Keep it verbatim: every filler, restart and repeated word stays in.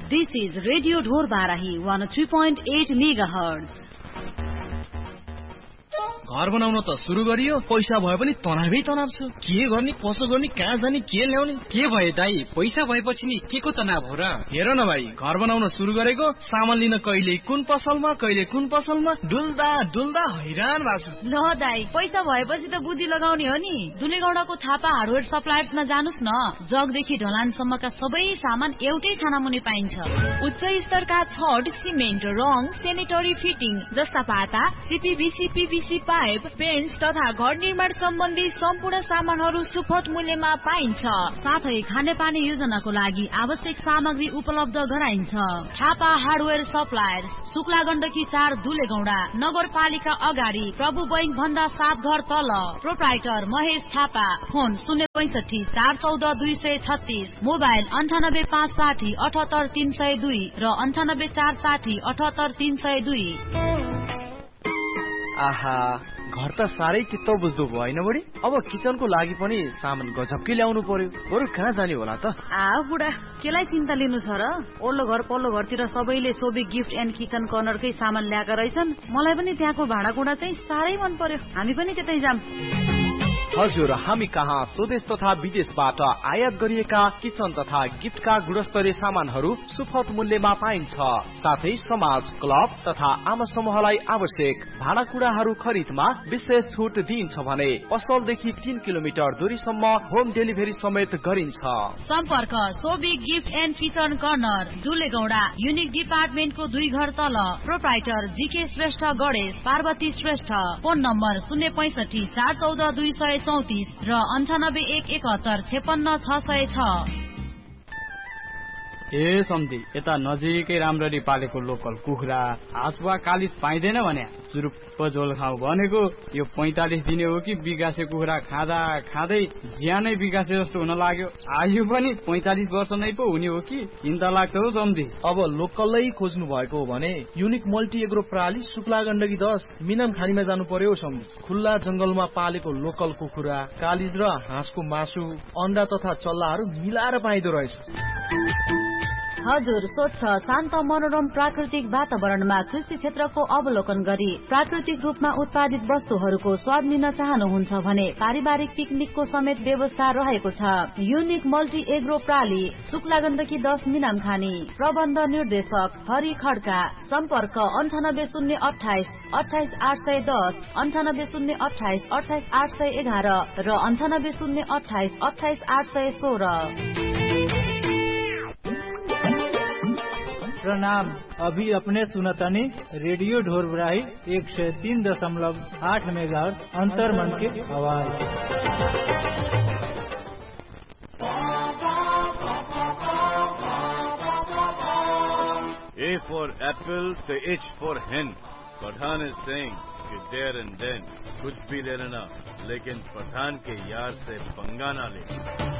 This is Radio Dhor Barahi one oh three point eight megahertz. घर बनाउन त सुरु गरियो, पैसा भए पनि तनावै तनाव छ। के गर्ने, कसो गर्ने, कहाँ जाने, के ल्याउने? के भयो दाइ, पैसा भएपछि नि के को तनाव हो र? हेर न भाइ, घर बनाउन सुरु गरेको, सामान लिन कहिले कुन पसलमा, कहिले कुन पसलमा डुल्दा डुल्दा हैरान भएको छु। ल दाइ, पैसा भएपछि त बुद्धि लगाउने हो नि। दुलेगौडाको थापा हार्डवेयर सप्लायर्समा जानुस् न। जगदेखि ढलानसम्मका सबै सामान एउटै छाना मुनि पाइन्छ। उच्च स्तरका छड, सिमेन्ट, रङ, सेनेटरी फिटिङ जस्ता पाता, सीपीवीसी, पीवीसी पाइप, पेन्ट्स तथा घर निर्माण सम्बन्धी सम्पूर्ण सामानहरू सुपथ मूल्यमा पाइन्छ। साथै खानेपानी योजनाको लागि आवश्यक सामग्री उपलब्ध गराइन्छ। थापा हार्डवेयर सप्लायर, शुक्ला गण्डकी चार दुलेगौडा, नगरपालिका अगाडि, प्रभु बैंक भन्दा सात घर तल। प्रोप्राइटर महेश थापा। फोन शून्य पैंसठी चार चौध दुई सय छत्तीस, मोबाइल अन्ठानब्बे पाँच साठी अठहत्तर तीन सय दुई र अन्ठानब्बे चार साठी अठहत्तर तीन सय दुई। आहा, घर त साह्रै चित्त बुझ्दो भयो होइन बढी? अब किचनको लागि पनि सामान गजबकै ल्याउनु पर्यो। बरु कहाँ जाने होला त? आ बुढा, केलाई चिन्ता लिनु छ र? ओल्लो घर पल्लो घरतिर सबैले सोबी गिफ्ट एन्ड किचन कर्नरकै सामान ल्याएका रहेछन्। मलाई पनि त्यहाँको भाँडाकुँडा चाहिँ साह्रै मन पर्यो। हामी पनि त्यतै जाम। हजुर, हामी कहाँ स्वदेश तथा विदेशबाट आयात गरिएका किचन तथा गिफ्टका गुणस्तरीय सामानहरू सुपथ मूल्यमा पाइन्छ। साथै समाज, क्लब तथा आम समूहलाई आवश्यक भाँडाकुँडाहरू खरिदमा विशेष छुट दिइन्छ भने पसलदेखि तीन किलोमिटर दूरीसम्म होम डेलिभरी समेत गरिन्छ। सम्पर्क Sobi gift and kitchen corner, दुलेगौडा, unique डिपार्टमेन्टको दुई घर तल। Proprietor GK Shrestha Ganesh, Parvati Shrestha. Phone number शून्य पैंसठी चार चौध दुई सय चौतिस र अन्ठानब्बे एक एकहत्तर छेपन्न छ सय छ। ए सम्धी, यता नजिकै राम्ररी पालेको लोकल कुखुरा, हासुवा कालिज पाइँदैन भने सुरुप्प झोल खाऊ भनेको यो पैंतालिस दिने हो कि बिगासे कुखुरा खाँदा खाँदै ज्यानै बिगासे जस्तो हुन लाग्यो। आयु पनि पैंतालिस वर्ष नै पो हुने हो कि? चिन्ता लाग्छ हौ सम्धी। अब लोकलै खोज्नु भएको हो भने unique multi agro प्राली, Shukla Gandaki दस, मिनाम खानीमा जानु पर्यो सम्धी। खुल्ला जंगलमा पालेको लोकल कुखुरा, कालिज र हाँसको मासु, अन्डा तथा चल्लाहरू मिलाएर पाइदो रहेछ। हजुर, स्वच्छ शान्त मनोरम प्राकृतिक वातावरणमा कृषि क्षेत्रको अवलोकन गरी प्राकृतिक रूपमा उत्पादित वस्तुहरूको स्वाद लिन चाहनुहुन्छ भने पारिवारिक पिकनिकको समेत व्यवस्था रहेको छ। Unique multi agro प्राली, Shukla Gandaki दस, मिनाम खानी। प्रबन्ध निर्देशक हरि खड्का। सम्पर्क अन्ठानब्बे शून्य अठाइस अठाइस आठ सय दस, अन्ठानब्बे शून्य अठाइस अठाइस आठ सय एघार र अन्ठानब्बे शून्य अठाइस अठाइस आठ सय सोह्र। प्रणाम। अभी अपने सुनतनी रेडियो ढोरबराही एक सौ तीन दशमलव आठ मेगाहर्ट्ज अंतर्मन की आवाज। A for apple, the H for hen. Pathan is saying कि there and then कुछ भी ले लेना, लेकिन पठान के यार से पंगा ना ले।